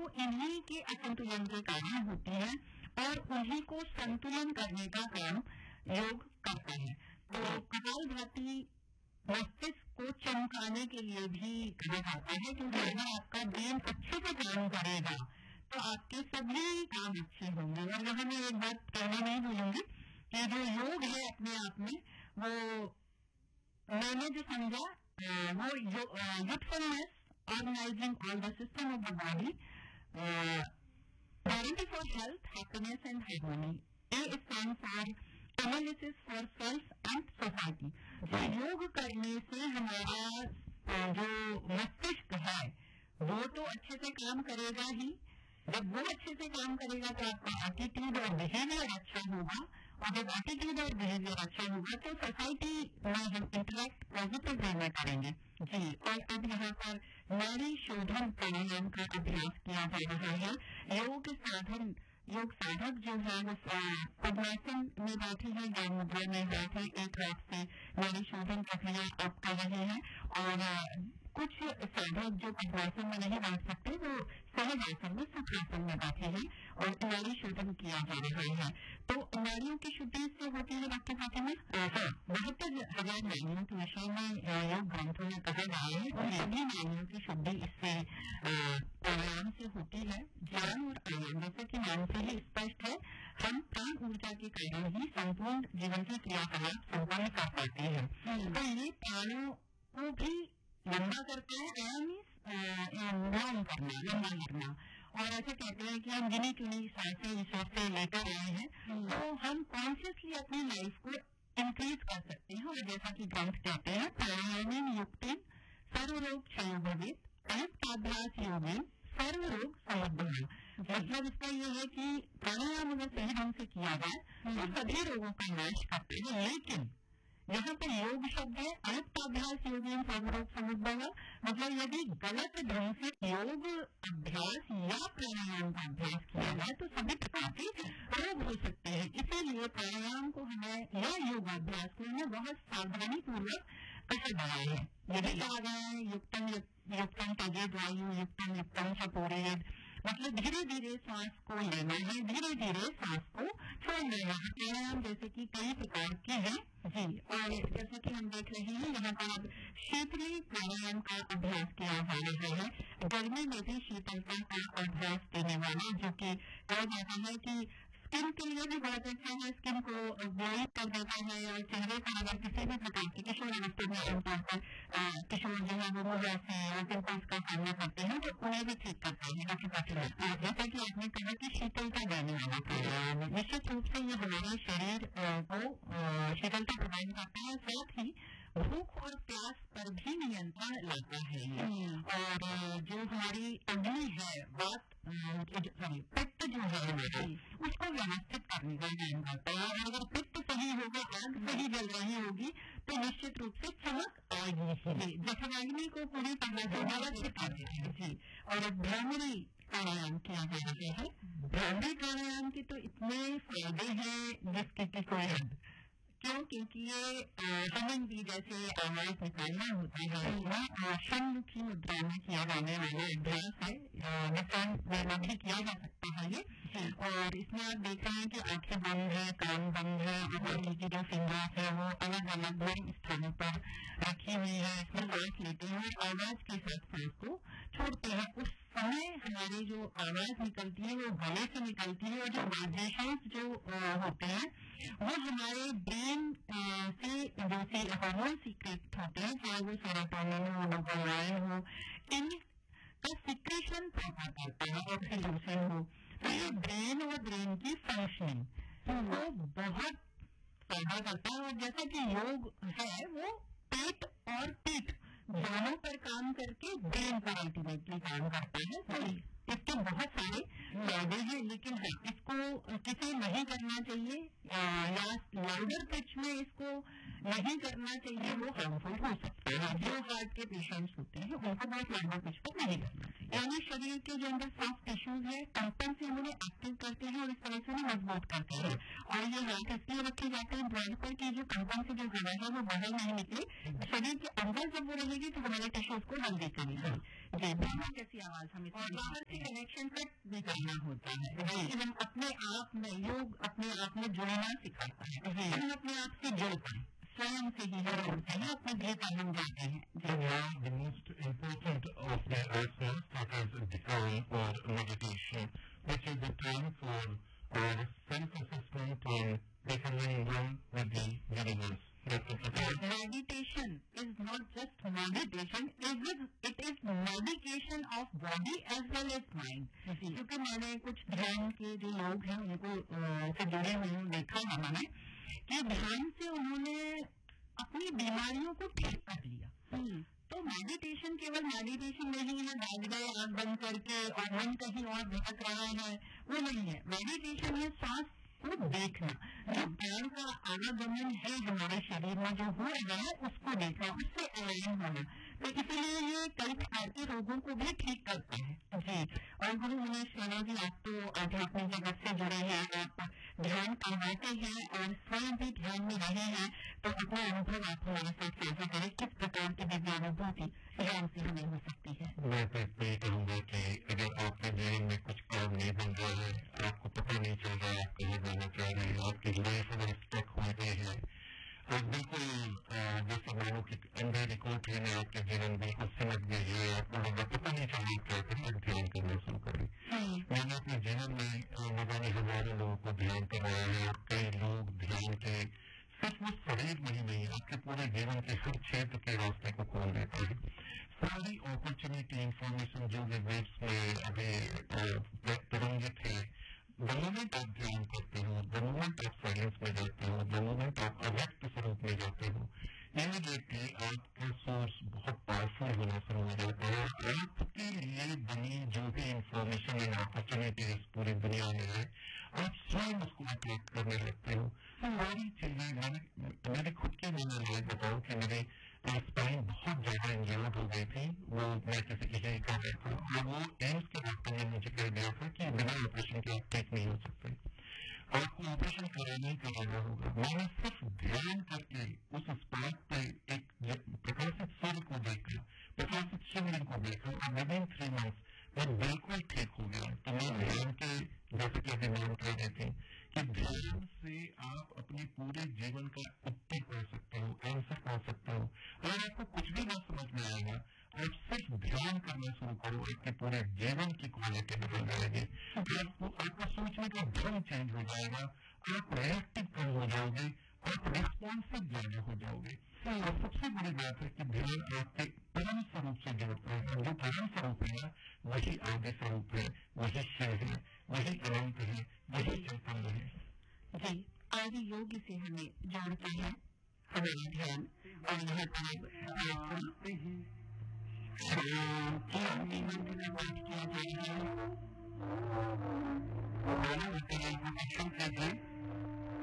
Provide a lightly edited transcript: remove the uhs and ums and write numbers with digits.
इन्हीं के असंतुलन के कारण होती है और उन्हीं को संतुलन करने का काम योग करता है। तो कपालभाति मस्तिष्क को चमकाने के लिए भी कहा जाता है, क्योंकि अगर आपका ब्रेन अच्छे से काम करेगा तो आपके सभी काम अच्छे होंगे। और यहाँ मैं एक बात कहना नहीं भूलूंगी कि जो योग है अपने आप में, वो मैंने जो समझा वो youthfulness, organising all the system of the body, guarantee for health, happiness and harmony. A stand for analysis for self and society. तो योग करने से हमारा जो मस्तिष्क है वो तो अच्छे से काम करेगा ही। जब वो अच्छे से काम करेगा तो आपका एटीट्यूड और बिहेवियर अच्छा होगा, और जब एटीट्यूड और बिहेवियर अच्छा होगा तो सोसाइटी में हम इंटरेक्ट पॉजिटिव वे में करेंगे। जी, और अब यहाँ पर नाड़ी शोधन प्राणायाम का अभ्यास किया जा रहा है। योग साधक जो है वो पद्मासन में बैठे हैं या मुद्रा में बैठे एक हाथ से नाड़ी शोधन प्रक्रिया आप कर रहे हैं, और कुछ साधक जो पद्मासन में नहीं बैठ सकते वो सहज आसन में, सुखासन में बैठे हैं और नाड़ी शोधन किया जा रहा है। तो नाड़ियों की शुद्धि से होती है डॉक्टर फातिमा? हाँ, 72,000 नाड़ियों के विषय में योग ग्रंथों में कहा गया है और सभी नाड़ियों की शुद्धि इससे प्राणायाम से होती है। ज्ञान और आयाम, जैसे कि नाम से ही स्पष्ट है, हम प्राण ऊर्जा के कारण ही संपूर्ण जीवन की क्रियाकलाप संपन्न कर पाते हैं। तो ये प्राणों को भी लंबा करता है, आयाम करना, लंबा करना। और ऐसे कहते हैं कि हम गिनी चुनी सांसें ईश्वर से लेकर आए हैं, तो हम कॉन्शियसली अपनी लाइफ को इंक्रीज कर सकते हैं। और जैसा कि ग्रंथ कहते हैं, प्राणायामेन युक्तेन सर्वरोग क्षयो भवेत्, अयुक्ताभ्यास योगेन सर्वरोग समुद्भवेत्। मतलब इसका ये है कि प्राणायाम अगर सही ढंग से किया जाए तो सभी रोगों का नाश करते हैं। लेकिन यहाँ पर योग शब्द है, अयुक्ताभ्यास योगेन सर्वरोग समुद्भवेत्, मतलब यदि गलत ढंग से योग अभ्यास या प्राणायाम का अभ्यास किया जाए तो सभी प्रकार के रोग हो सकते हैं। इसीलिए प्राणायाम को हमें या योगाभ्यास को हमें बहुत सावधानी पूर्वक कहा गया है। यदि कहा गया है युक्तम त्यजेत वायु युक्तम च पूरयेत्, मतलब धीरे धीरे सांस को लेना है, धीरे धीरे सांस को छोड़ना है। प्राणायाम जैसे कि कई प्रकार के हैं। जी, और जैसा कि हम देख रहे हैं यहाँ पर अब शीतली प्राणायाम का अभ्यास किया जा रहा है। गर्मी में भी शीतलता का अभ्यास देने वाला, जो कि कहा जाता है कि स्किन के लिए भी बहुत अच्छा है, स्किन को ग्लोइंग कर देता है। और चेहरे पर अगर किसी भी प्रकार की किशोर अवस्था में आमतौर पर किशोर जो है वो मुहासे या पिंपल्स का सामना करते हैं तो उन्हें भी ठीक करता है। जैसा कि आपने कहा कि शीतलता देने वाला प्राणायाम, निश्चित रूप से ये हमारे शरीर को शीतलता प्रदान करता है, साथ ही भूख और प्यास पर भी नियंत्रण लाता है ये। और जो हमारी अग्नि है, पित्त जो है हमारी, उसको व्यवस्थित करने का काम करता है। और अगर पित्त सही होगा, आग सही जल रही होगी तो निश्चित रूप से चमक आएगी। जैसे अग्नि को पूरी तरह से व्यवस्थित करते हैं। जी, और भ्रामरी प्राणायाम किया जा रहा है। भ्रामरी प्राणायाम के तो इतने फायदे हैं जिसकी की कोई हद। क्यों? क्योंकि ये हमें भी जैसे आवाज निकालना होता है, षण्मुखी मुद्रा में किया जाने वाला अभ्यास है। निशान में भी किया जा सकता है ये। और इसमें आप देख रहे हैं कि आंखें बंद है, कान बंद है, और की जो फिंगर्स है वो अलग अलग स्थानों पर रखी हुई है। इसमें सांस लेते हैं और आवाज के साथ सांस को छोड़ते हैं। उस समय हमारी जो आवाज निकलती है वो गले से निकलती है, और जो वाइब्रेशंस जो होते हैं वो हमारे ब्रेन से जैसे हार्मोन सीक्रेट होते हैं, चाहे वो सेरोटोनिन हो, डोपामाइन हो, इनका सीक्रेशन पैदा करता है, ऑक्सीटोसिन हो। तो ये ब्रेन और ब्रेन की फंक्शनिंग वो बहुत पैदा करता है। और जैसा कि योग है वो पेट और पीठ दोनों पर काम करके ब्रेन पर अल्टीमेटली काम करता है। तो इसके बहुत सारे फायदे हैं, लेकिन इसको किसे नहीं करना चाहिए या लाउडर पिच में इसको नहीं करना चाहिए, वो हार्मफुल हो सकता है। जो हार्ट के पेशेंट्स होते हैं उनको बहुत लाउडर पिच पर नहीं करना चाहिए। यानी शरीर के जो अंदर सॉफ्ट टिश्यूज है, कंपन से उन्हें एक्टिव करते हैं और इस तरह से उन्हें मजबूत करते हैं। और ये हार्ट इसलिए रखे जाते हैं ब्लड पर कि जो कंपन से जो हवा है वो बाहर नहीं निकले, शरीर के अंदर जब वो रहेगी तो हमारे टिश्यूज को हेल्दी करेगी। जी, दोनों जैसी आवाज हमें बाहर से कनेक्शन कट भी करना होता है कि हम अपने आप में योग अपने आप में जुड़ना सिखाता है, हम अपने आप से जुड़ पाए, स्वयं से ही हम जुड़ते हैं, अपने भीतर हम जाते हैं. The most important of the asanas, that is dhyan or meditation, which is the time for our self-assessment and becoming one with the universe. Meditation is not just meditation, it is medication of body as well as mind. क्योंकि मैंने कुछ ध्यान के जो लोग हैं उनको से जुड़े हुए हैं, देखा है मैंने कि ध्यान से उन्होंने अपनी बीमारियों को ठीक कर लिया. तो मेडिटेशन केवल मेडिटेशन नहीं है, बैठ गए आंख बंद करके और मन कहीं और भटक रहा है, वो नहीं है. मेडिटेशन है सांस को देखना, जो प्राण का आवागमन है हमारे शरीर में जो हो रहा है उसको देखना, उससे अलाइन होना. तो इसीलिए ये कई प्रकार के रोगों को भी ठीक करता है. जी. और गुरु मनीष राणा जी, आप तो आध्यात्मिक जगत से जुड़े हैं, आप ध्यान करवाते हैं और स्वयं भी ध्यान में रहे हैं, तो अपना अनुभव आप हमारे साथ साझा करें. किस प्रकार की दिव्य अनुभूति ध्यान से हमें हो सकती है? मैं तो इसलिए कहूँगा कि अगर आपके जीवन में कुछ काम नहीं बन रहा है, आपको पता नहीं चल रहा है आप कहीं जाना चाह रहे हैं, आपकी लाइफ अगर स्टक हो गई है, आप बिल्कुल जैसे मानो कि अंधेरी कोठरी में आपके जीवन बिल्कुल सिमट गई है, आपको लगा पता नहीं चल रहा क्या करें, आप ध्यान करना शुरू करें. मैंने अपने जीवन में न जाने हजारों लोगों को ध्यान करवाया है और कई लोग ध्यान के सिर्फ वो शरीर में ही नहीं, आपके पूरे जीवन के हर क्षेत्र के रास्ते को खोल देते हैं. सारी अपॉर्चुनिटी इंफॉर्मेशन जो भी वेब्स में अभी तरंगित है, द मोमेंट आप ध्यान करते हो, द मोमेंट आप साइलेंस में जाते हो, द मोमेंट आप अव्यक्त स्वरूप में जाते हो, इमीडिएटली आपका सोर्स बहुत पावरफुल होना शुरू हो जाता है. आपके लिए बनी जो भी इंफॉर्मेशन एंड अपॉर्चुनिटी इस पूरी दुनिया में है, आप स्वयं उसको अट्रैक्ट करने लगते हो. सारी चीजें मेरी खुद की मैंने लाइफ बताऊं कि मेरी स्पाइन बहुत ज्यादा इंजर्ड हो गई थी, वो मैं किसी यही कर रहा था और वो एम्स के डॉक्टर ने मुझे कह दिया था कि बिना ऑपरेशन के आप ठीक नहीं हो सकते, आपको ऑपरेशन कराना ही कराना होगा. मैंने सिर्फ ध्यान करके उस स्पॉट पे एक प्रकाशित सूर्य को देखा, प्रकाशित शिवलिंग को देखा और विदिन 3 months मैं बिल्कुल ठीक हो गया. तो मैं ध्यान के जैसे कि अभी नाम कह रहे थे कि ध्यान से आप अपने पूरे जीवन का उत्तर पा सकते हो, आंसर पा सकते हो. अगर आपको कुछ भी ना समझ में आएगा, आप सिर्फ ध्यान करना शुरू करो, आपके पूरे जीवन की क्वालिटी बदल जाएगी. आपका सोचने का ढंग चेंज हो जाएगा, आप रिएक्टिव कम हो जाओगे, आप रिस्पॉन्सिव ज्यादा हो जाओगे. और सबसे बड़ी बात है कि ध्यान आपके परम स्वरूप से जोड़ता है. जो परम स्वरूप है ना, वही आदि स्वरूप है, वही शिव है, वही अनंत है, वही चैतन्य है. जी. आदि योग से हमें जोड़ते हैं हमारा ध्यान. और यहाँ पर शांति मंत्र का पाठ किया जाएगा.